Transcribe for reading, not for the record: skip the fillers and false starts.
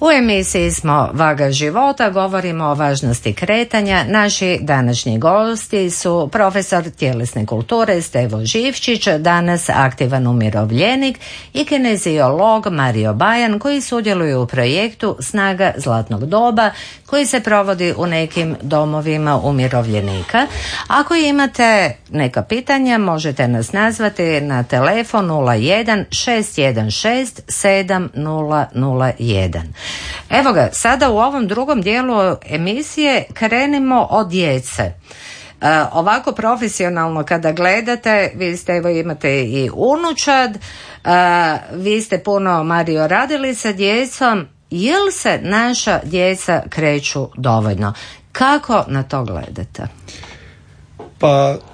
U emisiji smo Vaga života, govorimo o važnosti kretanja. Naši današnji gosti su profesor tjelesne kulture Stevo Živčić, danas aktivan umirovljenik, i kineziolog Mario Bajan, koji sudjeluju u projektu Snaga zlatnog doba, koji se provodi u nekim domovima umirovljenika. Ako imate neka pitanja, možete nas nazvati na telefon 01 616 7001. Evo ga, sada u ovom drugom dijelu emisije krenimo od djece. Ovako profesionalno kada gledate, vi ste, evo imate i unučad, vi ste puno, Mario, radili sa djecom. Jel se naša djeca kreću dovoljno? Kako na to gledate? Pa